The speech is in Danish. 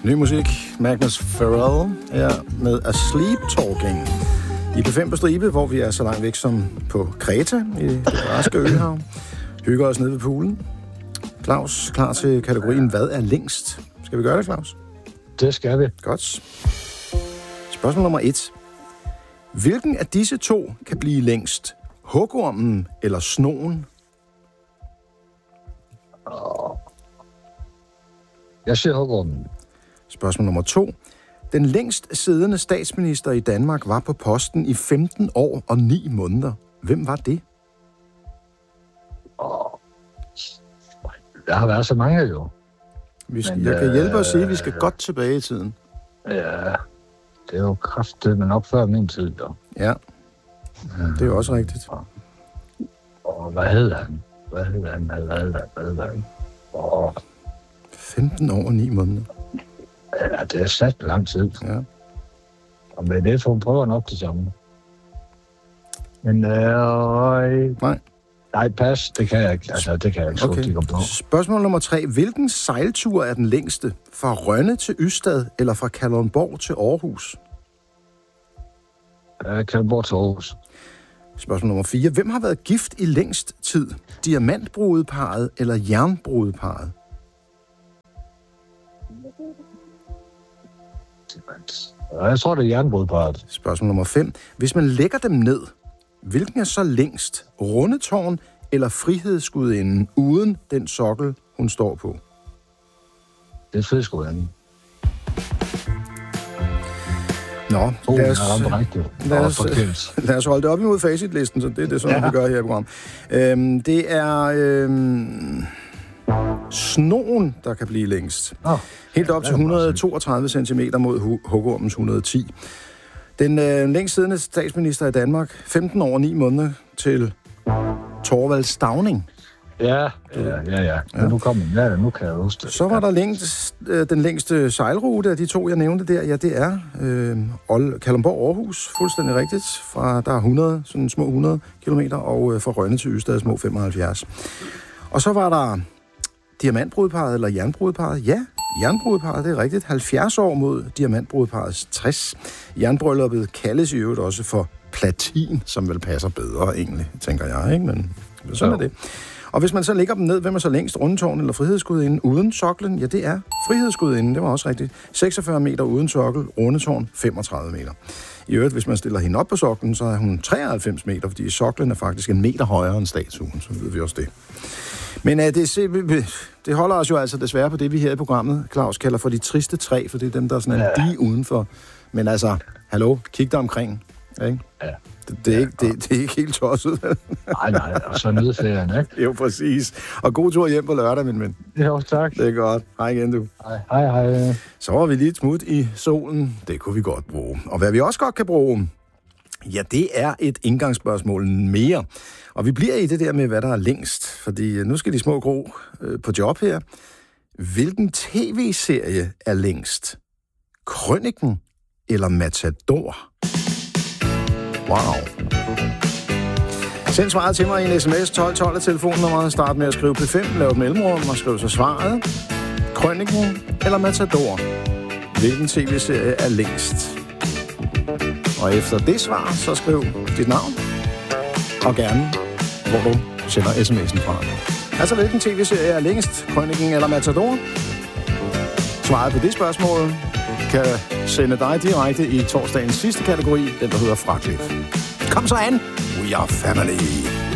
Ny musik. Magnus Pharrell er med Asleep Talking. I P5 på stribe, hvor vi er så langt væk som på Kreta i det græske øhav. Hygger os nede ved poolen. Claus, klar til kategorien Hvad er længst? Skal vi gøre det, Claus? Det skal vi. Godt. Spørgsmål nummer 1. Hvilken af disse to kan blive længst? Hugormen eller snoen? Jeg siger hugormen. Spørgsmål nummer 2. Den længst siddende statsminister i Danmark var på posten i 15 år og 9 måneder. Hvem var det? Der har været så mange jo. Jeg kan hjælpe at sige, at vi skal godt tilbage i tiden. Ja, det er jo kraftigt, men op før min tid, jo. Ja, det er jo også rigtigt. Og hvad hed han? Hvad hed han? 15 år og 9 måneder. Ja, det er sat lang tid. Ja. Og med det får prøver nok det samme. Men Nej, pas. Det kan jeg ikke. Altså, det kan jeg ikke. Okay. Spørgsmål nummer 3. Hvilken sejltur er den længste? Fra Rønne til Ystad eller fra Kalundborg til Aarhus? Kalundborg til Aarhus. Spørgsmål nummer 4. Hvem har været gift i længst tid? Diamantbrudeparret eller jernbrudeparret? Jeg tror, det er jernbrudeparret. Spørgsmål nummer 5. Hvis man lægger dem ned, hvilken er så længst? Rundetårn eller Frihedsgudinden uden den sokkel, hun står på? Det er Frihedsgudinden. Nå, lad os holde det op imod facitlisten, så det er det, sådan, vi gør her i programmet. Det er snoen, der kan blive længst. Helt op til 132 cm mod hugormens 110. Den længst siddende statsminister i Danmark, 15 år og 9 måneder, til Thorvald Stauning. Ja. Nu kommer den. Ja, nu kan jeg huske det. Så var der den længste sejlrute af de to, jeg nævnte der. Ja, det er Kalundborg-Aarhus, fuldstændig rigtigt. Der er 100, sådan små 100 kilometer, og fra Rønne til Ystad små 75. Og så var der diamantbrudeparret eller jernbrudeparret. Ja, jernbrudeparret, det er rigtigt. 70 år mod diamantbrudeparrets 60. Jernbrylluppet kaldes i øvrigt også for platin, som vel passer bedre egentlig, tænker jeg, ikke? Men sådan er det. Og hvis man så lægger dem ned, hvem er så længst? Rundetårn eller Frihedsgudinden uden soklen? Ja, det er Frihedsgudinden, det var også rigtigt. 46 meter uden sokkel, Rundetårn 35 meter. I øvrigt, hvis man stiller hende op på soklen, så er hun 93 meter, fordi soklen er faktisk en meter højere end statuen, så ved vi også det. Men det holder os jo altså desværre på det, vi her i programmet, Claus, kalder for de triste træ, for det er dem, der er sådan en dige udenfor. Men altså, hallo, kig dig omkring, ikke? Ja. Det er ikke helt tosset. Nej, og så nødferien, ikke? Jo, præcis. Og god tur hjem på lørdag, min ven. Jo, tak. Det er godt. Hej igen, du. Hej. Så var vi lige et smut i solen. Det kunne vi godt bruge. Og hvad vi også godt kan bruge, ja, det er et indgangsspørgsmål mere. Og vi bliver i det der med, hvad der er længst. Fordi nu skal de små grå på job her. Hvilken tv-serie er længst? Krøniken eller Matador? Wow. Send svaret til mig i en sms. 1212 er telefonnummeret. Start med at skrive P5, lav et mellemrum og skriv så svaret. Krøniken eller Matador? Hvilken tv-serie er længst? Og efter det svar, så skriv dit navn. Og gerne, hvor du sender sms'en fra. Altså, hvilken tv-serie er længst? Krøniken eller Matador? Svaret på det spørgsmål kan sende dig direkte i torsdagens sidste kategori, den der hedder Fragtligt. Kom så an! We are family!